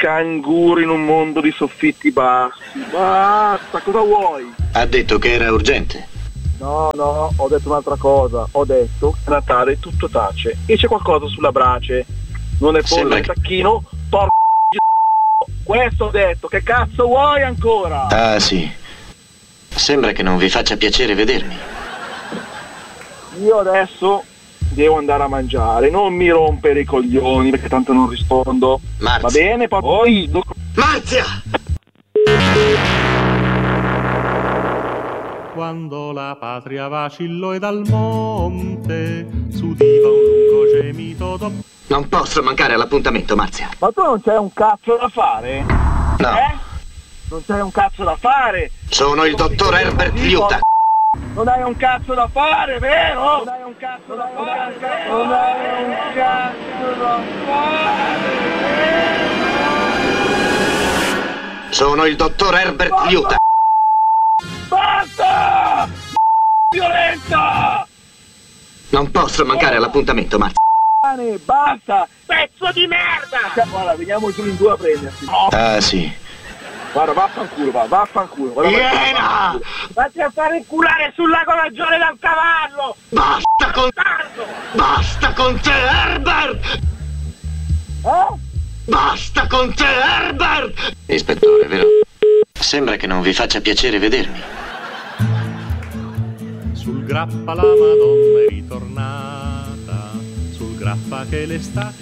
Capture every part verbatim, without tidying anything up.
canguro in un mondo di soffitti bassi. Basta, cosa vuoi? Ha detto che era urgente. No, no, ho detto un'altra cosa. Ho detto che a Natale tutto tace e c'è qualcosa sulla brace. Non è pollo, è che... tacchino, porco. Questo ho detto, che cazzo vuoi ancora? Ah, sì. Sembra che non vi faccia piacere vedermi. Io adesso devo andare a mangiare, non mi rompere i coglioni perché tanto non rispondo. Marzia. Va bene, poi... Marzia! Quando la patria vacillò e dal monte s'udiva un lungo gemito do... Non posso mancare all'appuntamento, Marzia. Ma tu non c'hai un cazzo da fare? No. Eh? Non c'hai un cazzo da fare? Sono il dottor Herbert Liutak. Non hai un cazzo da fare, vero? Non hai un cazzo da fare, vero? Non hai un cazzo da fare, vero? Sono il dottor Herbert Liutak. Basta! Violenta! Non posso mancare all'appuntamento, Marzia. Basta! Pezzo di merda! Guarda, veniamo giù in due a prenderti. No. Ah, sì. Guarda, vaffanculo, va, vaffanculo. Guarda, Iena! Vatti a fare inculare sul lago Maggiore dal cavallo! Basta con... Basta con te, Herbert! Eh? Basta con te, Herbert! Ispettore, vero? Sembra che non vi faccia piacere vedermi. Sul grappa la Madonna è ritornata, sul grappa che l'estate...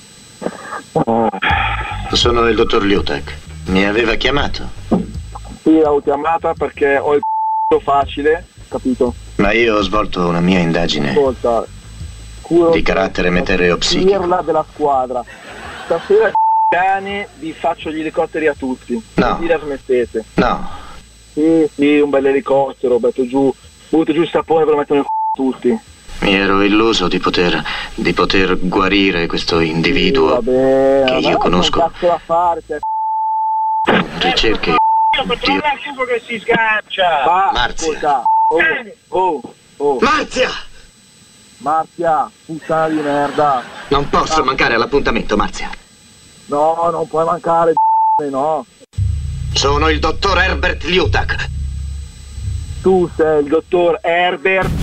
Sono il dottor Liutak. Mi aveva chiamato? Sì, l'ho chiamata perché ho il c***o facile, capito? Ma io ho svolto una mia indagine. Ascolta, curo di carattere meteoropsichico. Pirla della squadra. Stasera cani vi faccio gli elicotteri a tutti. No. Così la smettete. No. Sì, sì, un bel elicottero, butto giù, butto giù il sapone per mettere nel c***o tutti. Mi ero illuso di poter, di poter guarire questo individuo sì, vabbè, che io conosco. Non cazzo da fare, cioè. Ricerche. Io controlla il sugo che si sgancia. Va, Marzia. ascolta. Oh, oh, oh. Marzia! Marzia, puttana di merda. Non posso ah. mancare all'appuntamento, Marzia. No, non puoi mancare, no. Sono il dottor Herbert Liutak. Tu sei il dottor Herbert